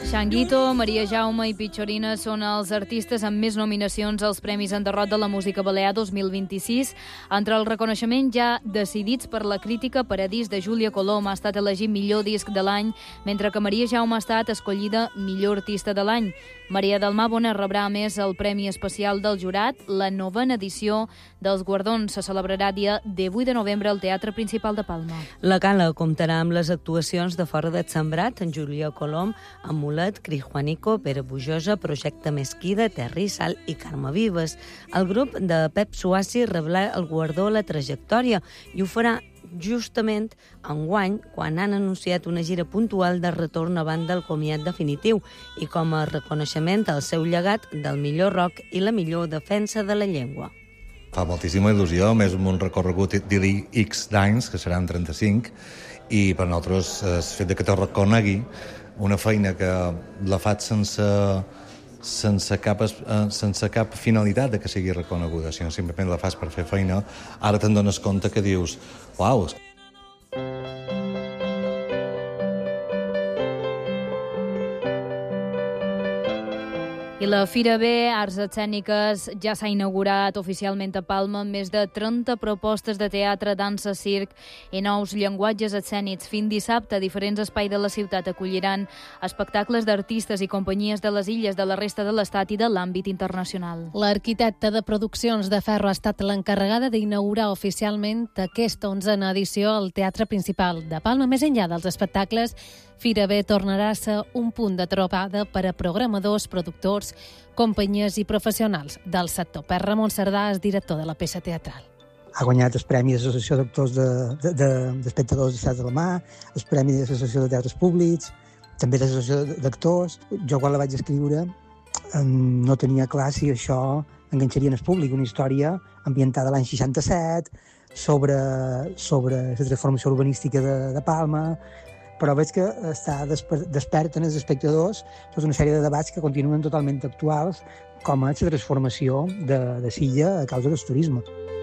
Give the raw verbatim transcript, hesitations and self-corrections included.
Changuito, Maria Jaume i Pichorina són els artistes amb més nominacions als Premis Enderrot de la Música Balear dos mil vint-i-sis. Entre els reconeixements ja decidits per la crítica, Paradís de Júlia Colom ha estat elegit millor disc de l'any, mentre que Maria Jaume ha estat escollida millor artista de l'any. Maria del Mar Bona rebrà a més el Premi Especial del Jurat. La novena edició dels guardons se celebrarà dia divuit de novembre al Teatre Principal de Palma. La gala comptarà amb les actuacions de Fora del Sembrat, en Júlia Colom, Amulet, Cri Juanico, Pere Bujosa, Projecte Mesquida, Terri Sal i Carme Vives. El grup de Pep Suassi rebrà el guardó a la trajectòria i ho farà justament enguany, quan han anunciat una gira puntual de retorn abans del comiat definitiu i com a reconeixement al seu llegat del millor rock i la millor defensa de la llengua. Fa moltíssima il·lusió, més amb un recorregut dir X d'anys, que seran trenta-cinc, i per nosaltres el fet de que te reconegui una feina que la faig sense, sense, cap, sense cap finalitat de que sigui reconeguda, sinó simplement la fas per fer feina, ara te'n dones compte que dius, uau, I la Fira B, Arts Escèniques, ja s'ha inaugurat oficialment a Palma amb més de trenta propostes de teatre, dansa, circ i nous llenguatges escènics. Fins dissabte, diferents espais de la ciutat acolliran espectacles d'artistes i companyies de les illes, de la resta de l'Estat i de l'àmbit internacional. L'arquitecta de Produccions de Ferro ha estat l'encarregada d'inaugurar oficialment aquesta onzena edició al Teatre Principal de Palma. Més enllà dels espectacles, Fira B tornarà a ser un punt de trobada per a programadors, productors, companyies i professionals del sector. Per Ramon Cerdà és director de la peça teatral. Ha guanyat el Premi de l'Associació d'Actors de, de, de, d'Espectadors de Teatre de la Mà, el Premi de l'Associació de Teatres Públics, també de l'Associació d'Actors. Jo quan la vaig escriure no tenia clar si això enganxaria en el públic, una història ambientada l'any seixanta-set, sobre, sobre la transformació urbanística de, de Palma, però veig que està desper despert en els espectadors tota una sèrie de debats que continuen totalment actuals, com és la transformació de, de Silla a causa del turisme.